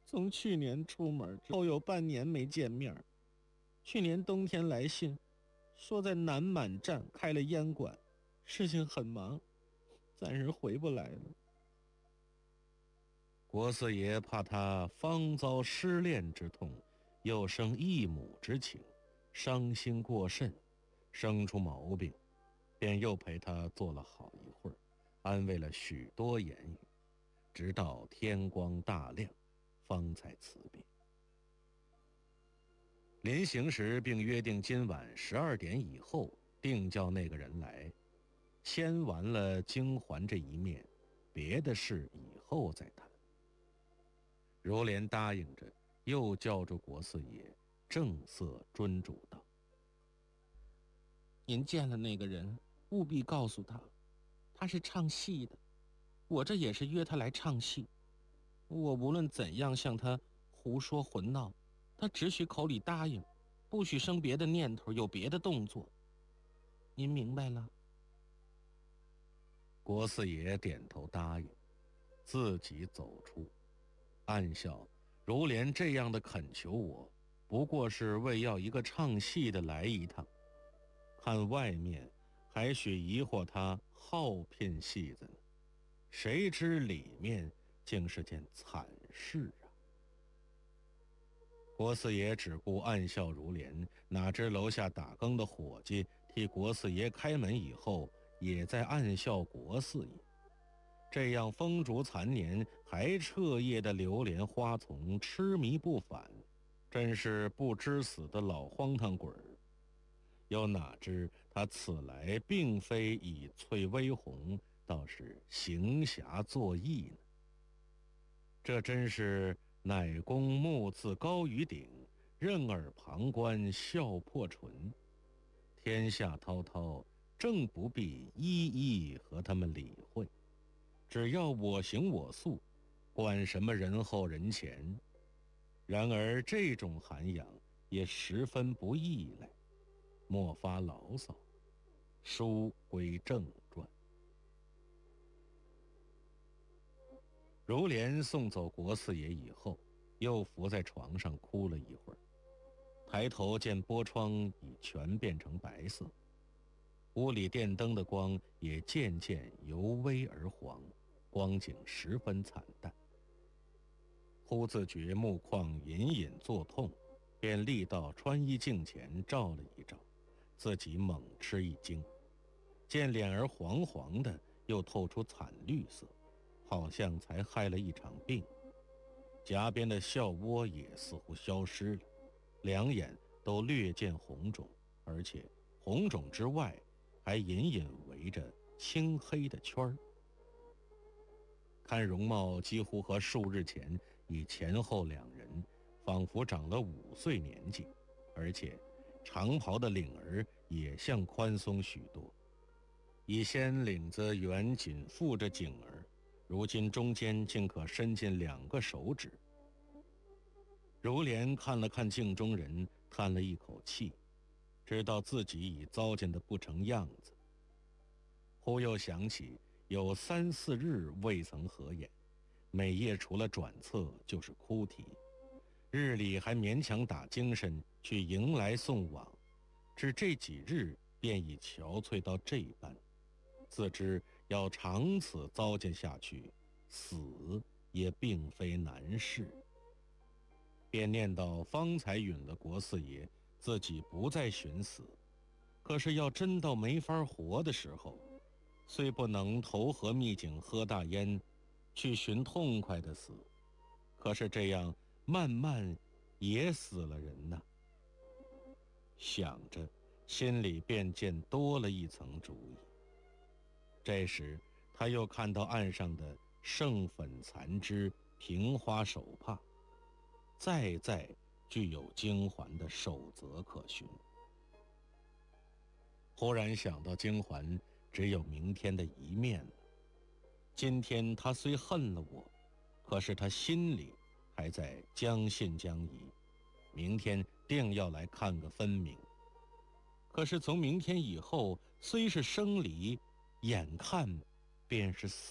从去年出门之后有半年没见面。去年冬天来信，说在南满站开了烟馆，事情很忙，暂时回不来了。 国四爷怕他方遭失恋之痛，又生异母之情，伤心过甚，生出毛病，便又陪他坐了好一会儿，安慰了许多言语，直到天光大亮，方才辞别。临行时并约定今晚12点以后定叫那个人来，先完了京环这一面，别的事以后再谈。如莲答应着，又叫住国四爷，正色谆嘱道： 您见了那个人，务必告诉他，他是唱戏的，我这也是约他来唱戏。我无论怎样向他胡说混闹，他只许口里答应，不许生别的念头，有别的动作。您明白了？ 国四爷点头答应，自己走出，暗笑如莲这样的恳求我，不过是为要一个唱戏的来一趟，看外面还许疑惑他好骗戏子呢，谁知里面竟是件惨事啊！国四爷只顾暗笑如莲，哪知楼下打更的伙计替国四爷开门以后，也在暗笑国四爷。这样风烛残年还彻夜的流连花丛，痴迷不返，真是不知死的老荒唐鬼儿。又哪知他此来并非以翠微红，倒是行侠作义呢？这真是乃公目自高于顶，任尔旁观笑破唇。天下滔滔，正不必一一和他们理会，只要我行我素，管什么人后人前。然而这种涵养也十分不易来，莫发牢骚，书归正传。如莲送走国四爷以后，又伏在床上哭了一会儿，抬头见玻窗已全变成白色，屋里电灯的光也渐渐由微而黄，光景十分惨淡。忽自觉目眶隐隐作痛，便立到穿衣镜前照了一照，自己猛吃一惊，见脸儿黄黄的，又透出惨绿色，好像才害了一场病。颊边的笑窝也似乎消失了，两眼都略见红肿，而且红肿之外还隐隐围着青黑的圈儿。看容貌几乎和数日前以前后两人仿佛长了5岁年纪，而且长袍的领儿也像宽松许多。以先领子远紧附着颈儿，如今中间竟可伸进2个手指。如莲看了看镜中人，叹了一口气，知道自己已糟践得不成样子。忽又想起有3、4日未曾合眼，每夜除了转侧就是哭啼，日里还勉强打精神去迎来送往，至这几日便已憔悴到这般，自知要长此糟践下去，死也并非难事。便念到方才允了国四爷，自己不再寻死，可是要真到没法活的时候，虽不能投河秘井喝大烟，去寻痛快的死，可是这样慢慢也死了人呐。想着，心里便见多了一层主意。这时他又看到岸上的剩粉残枝、平花手帕，再具有京环的守则可循。忽然想到京环只有明天的一面了，今天他虽恨了我，可是他心里还在将信将疑，明天定要来看个分明。可是从明天以后，虽是生离，眼看便是死